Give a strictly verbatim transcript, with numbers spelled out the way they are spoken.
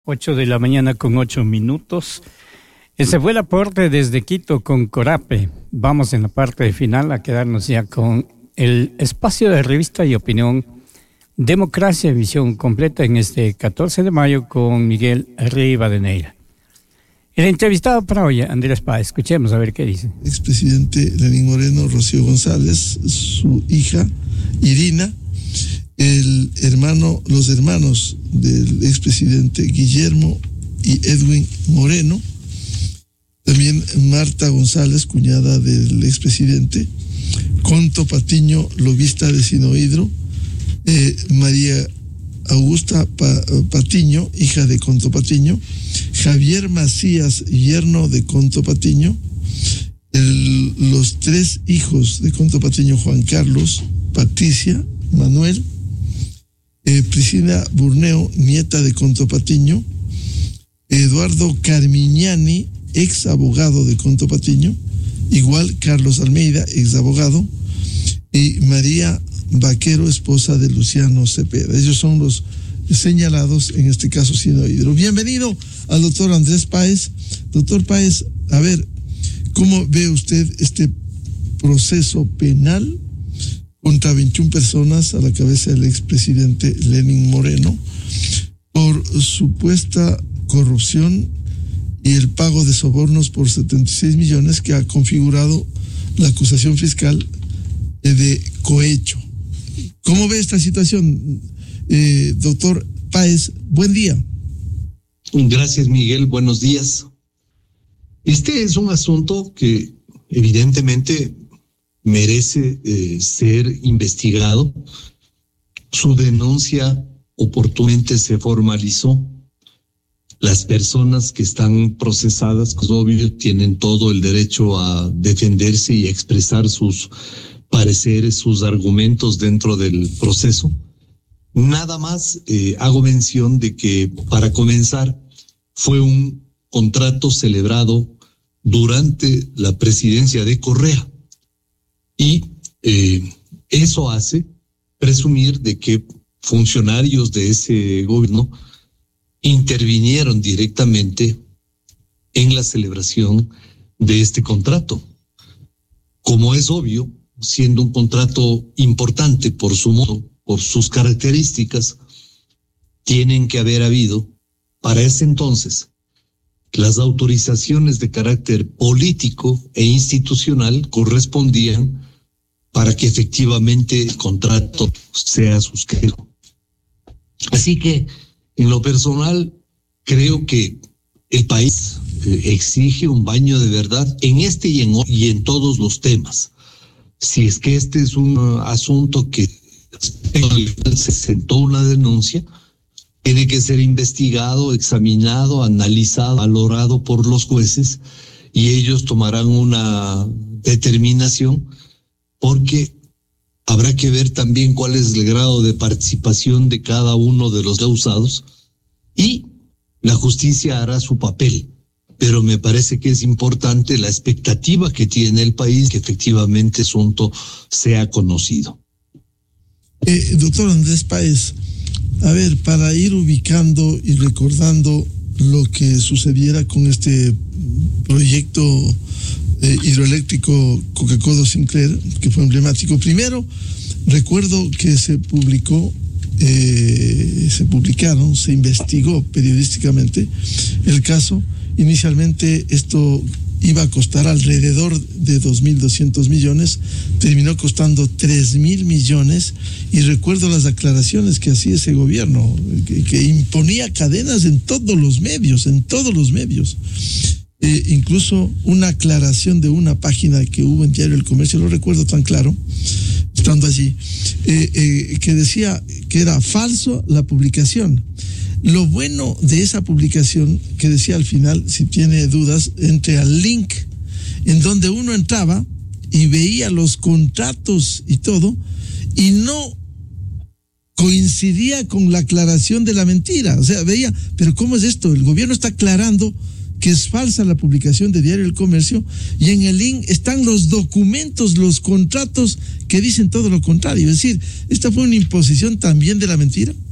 Ocho de la mañana con ocho minutos. Ese fue el aporte desde Quito con Corape. Vamos en la parte final a quedarnos ya con el espacio de revista y opinión Democracia y Visión Completa en este catorce de mayo con Miguel Rivadeneira. El entrevistado para hoy, Andrés Páez, escuchemos a ver qué dice. Expresidente Lenín Moreno, Rocío González, su hija Irina, el hermano, los hermanos del expresidente Guillermo y Edwin Moreno, también Marta González, cuñada del expresidente, Conto Patiño, lobista de Sinohidro, eh, María Augusta pa, Patiño, hija de Conto Patiño, Javier Macías, yerno de Conto Patiño, el, los tres hijos de Conto Patiño, Juan Carlos, Patricia, Manuel, eh, Priscila Burneo, nieta de Conto Patiño, Eduardo Carmiñani, ex abogado de Conto Patiño, igual Carlos Almeida, ex abogado, y María Vaquero, esposa de Luciano Cepeda. Ellos son los señalados en este caso Sinohidro. Bienvenido al doctor Andrés Páez. Doctor Páez, a ver, ¿cómo ve usted este proceso penal contra veintiuna personas a la cabeza del expresidente Lenín Moreno por supuesta corrupción y el pago de sobornos por setenta y seis millones que ha configurado la acusación fiscal de cohecho? ¿Cómo ve esta situación, eh, doctor Páez? Buen día. Gracias, Miguel. Buenos días. Este es un asunto que evidentemente merece eh, ser investigado. Su denuncia oportunamente se formalizó. Las personas que están procesadas, pues obvio, tienen todo el derecho a defenderse y a expresar sus pareceres, sus argumentos dentro del proceso. Nada más eh, hago mención de que, para comenzar, fue un contrato celebrado durante la presidencia de Correa y eh, eso hace presumir de que funcionarios de ese gobierno intervinieron directamente en la celebración de este contrato. Como es obvio, siendo un contrato importante por su modo, por sus características, tienen que haber habido, para ese entonces, las autorizaciones de carácter político e institucional correspondían para que efectivamente el contrato sea suscrito. Así que, en lo personal, creo que el país eh, exige un baño de verdad en este y en, y en todos los temas. Si es que este es un uh, asunto que se sentó una denuncia, tiene que ser investigado, examinado, analizado, valorado por los jueces y ellos tomarán una determinación, porque habrá que ver también cuál es el grado de participación de cada uno de los causados y la justicia hará su papel. Pero me parece que es importante la expectativa que tiene el país que efectivamente el asunto sea conocido. Eh, doctor Andrés Páez, a ver, para ir ubicando y recordando lo que sucediera con este proyecto eh, hidroeléctrico Coca-Cola Sinclair, que fue emblemático. Primero, recuerdo que se publicó, eh, se publicaron, se investigó periodísticamente el caso. Inicialmente esto iba a costar alrededor de dos mil doscientos millones, terminó costando tres mil millones, y recuerdo las aclaraciones que hacía ese gobierno, que, que imponía cadenas en todos los medios, en todos los medios. Eh, incluso una aclaración de una página que hubo en Diario El Comercio, lo recuerdo tan claro, estando allí, eh, eh, que decía que era falso la publicación. Lo bueno de esa publicación, que decía al final, si tiene dudas, entre al link en donde uno entraba y veía los contratos y todo, y no coincidía con la aclaración de la mentira. O sea, veía, pero ¿cómo es esto? El gobierno está aclarando que es falsa la publicación de Diario El Comercio, y en el link están los documentos, los contratos que dicen todo lo contrario. Es decir, ¿esta fue una imposición también de la mentira?